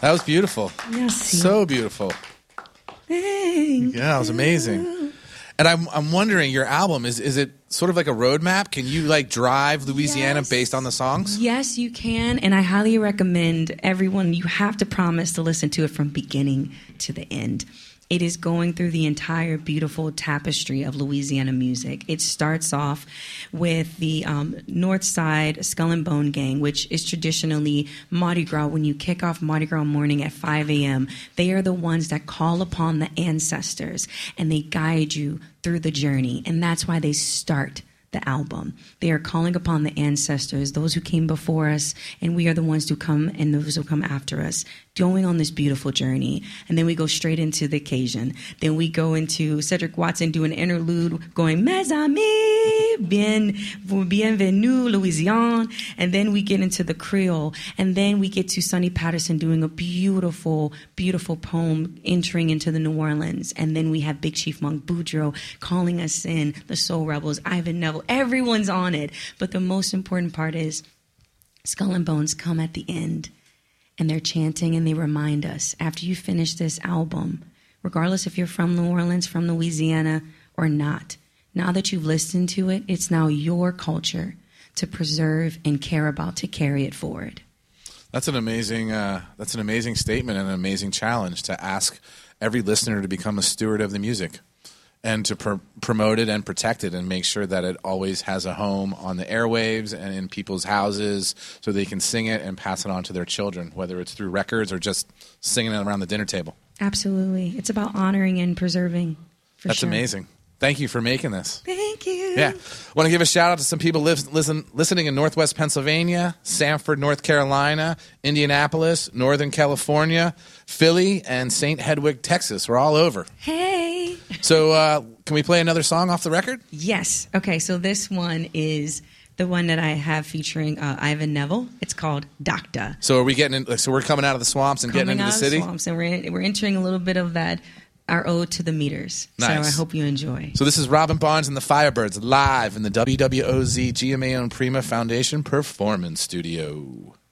That was beautiful. Merci. So beautiful. Thank Yeah, it was amazing. And I'm wondering, your album, is it sort of like a roadmap? Can you like drive Louisiana based on the songs? Yes, you can. And I highly recommend everyone, you have to promise to listen to it from beginning to the end. It is going through the entire beautiful tapestry of Louisiana music. It starts off with the North Side Skull and Bone Gang, which is traditionally Mardi Gras. When you kick off Mardi Gras morning at 5 a.m., they are the ones that call upon the ancestors, and they guide you through the journey. And that's why they start the album. They are calling upon the ancestors, those who came before us, and we are the ones who come and those who come after us, going on this beautiful journey. And then we go straight into the Cajun. Then we go into Cedric Watson doing an interlude going, Mes amis, bienvenue, Louisiane. And then we get into the Creole. And then we get to Sonny Patterson doing a beautiful, beautiful poem entering into the New Orleans. And then we have Big Chief Monk Boudreaux calling us in, the Soul Rebels, Ivan Neville. Everyone's on it. But the most important part is Skull and Bones come at the end. And they're chanting and they remind us, after you finish this album, regardless if you're from New Orleans, from Louisiana, or not, now that you've listened to it, it's now your culture to preserve and care about, to carry it forward. That's an amazing statement and an amazing challenge to ask every listener to become a steward of the music and to promote it and protect it and make sure that it always has a home on the airwaves and in people's houses so they can sing it and pass it on to their children, whether it's through records or just singing it around the dinner table. Absolutely. It's about honoring and preserving. That's amazing. Thank you for making this. Thank you. Yeah. Want to give a shout out to some people listening in Northwest Pennsylvania, Sanford, North Carolina, Indianapolis, Northern California, Philly, and St. Hedwig, Texas. We're all over. Hey. So can we play another song off the record? Yes. Okay, so this one is the one that I have featuring Ivan Neville. It's called Doctor. So are we getting in, so we're coming out of the swamps and getting into the city? Swamps, and we're entering a little bit of that, our ode to the meters. Nice. So I hope you enjoy. So this is Robin Barnes and the Firebirds live in the WWOZ GMA and Prima Foundation Performance Studio.